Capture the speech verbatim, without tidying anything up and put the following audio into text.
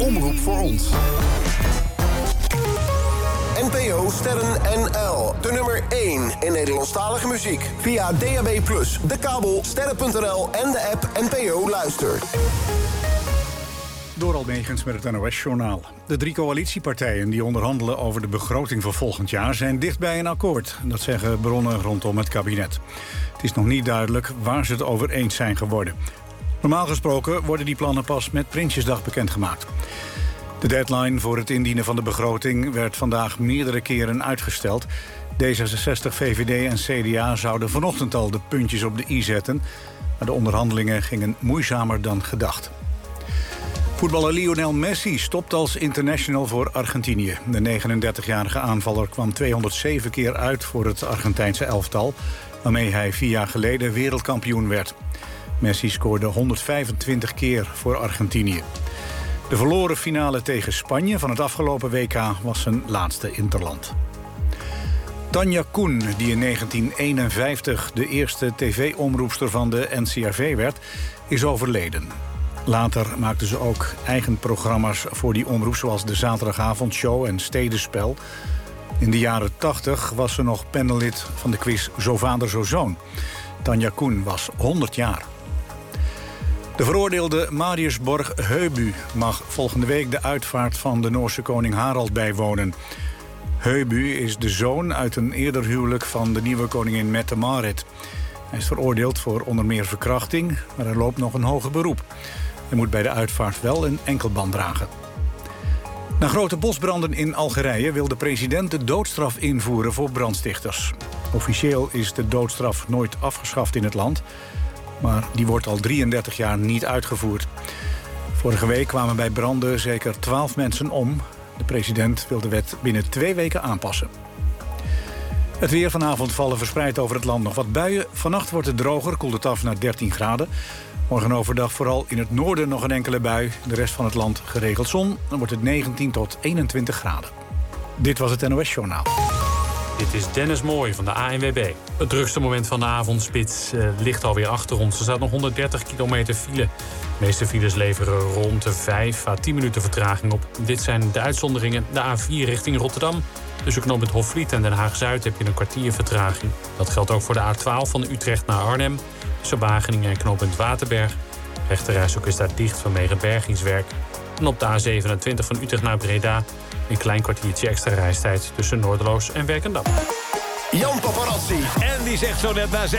Omroep voor ons. N P O Sterren N L. De nummer één in Nederlandstalige muziek. Via D A B plus, de kabel, sterren punt n l en de app N P O Luister. Door Almegens met het N O S-journaal. De drie coalitiepartijen die onderhandelen over de begroting voor volgend jaar zijn dicht bij een akkoord. Dat zeggen bronnen rondom het kabinet. Het is nog niet duidelijk waar ze het over eens zijn geworden. Normaal gesproken worden die plannen pas met Prinsjesdag bekendgemaakt. De deadline voor het indienen van de begroting werd vandaag meerdere keren uitgesteld. D zesenzestig, V V D en C D A zouden vanochtend al de puntjes op de i zetten. Maar de onderhandelingen gingen moeizamer dan gedacht. Voetballer Lionel Messi stopt als international voor Argentinië. De negenendertigjarige aanvaller kwam tweehonderdzeven keer uit voor het Argentijnse elftal, waarmee hij vier jaar geleden wereldkampioen werd. Messi scoorde honderdvijfentwintig keer voor Argentinië. De verloren finale tegen Spanje van het afgelopen W K was zijn laatste interland. Tanja Koen, die in negentien eenenvijftig de eerste tv-omroepster van de N C R V werd, is overleden. Later maakte ze ook eigen programma's voor die omroep, zoals de Zaterdagavondshow en Stedenspel. In de jaren tachtig was ze nog panellid van de quiz Zo Vader Zo Zoon. Tanja Koen was honderd jaar. De veroordeelde Marius Borg Heubu mag volgende week de uitvaart van de Noorse koning Harald bijwonen. Heubu is de zoon uit een eerder huwelijk van de nieuwe koningin Mette-Marit. Hij is veroordeeld voor onder meer verkrachting, maar er loopt nog een hoger beroep. Hij moet bij de uitvaart wel een enkelband dragen. Na grote bosbranden in Algerije wil de president de doodstraf invoeren voor brandstichters. Officieel is de doodstraf nooit afgeschaft in het land, maar die wordt al drieëndertig jaar niet uitgevoerd. Vorige week kwamen bij branden zeker twaalf mensen om. De president wil de wet binnen twee weken aanpassen. Het weer: vanavond vallen verspreid over het land nog wat buien. Vannacht wordt het droger, koelt het af naar dertien graden. Morgen overdag vooral in het noorden nog een enkele bui. De rest van het land geregeld zon. Dan wordt het negentien tot eenentwintig graden. Dit was het N O S-journaal. Dit is Dennis Mooij van de A N W B. Het drukste moment van de avondspits uh, ligt alweer achter ons. Er staat nog honderddertig kilometer file. De meeste files leveren rond de vijf à tien minuten vertraging op. Dit zijn de uitzonderingen. De A vier richting Rotterdam. Tussen knooppunt Hofvliet en Den Haag-Zuid heb je een kwartier vertraging. Dat geldt ook voor de A twaalf van Utrecht naar Arnhem. Tussen Wageningen en knooppunt Waterberg. De rechterrijstrook is daar dicht vanwege bergingswerk. En op de A zevenentwintig van Utrecht naar Breda een klein kwartiertje extra reistijd tussen Noorderloos en Werkendam. Jan Paparazzi. En die zegt zo net na zes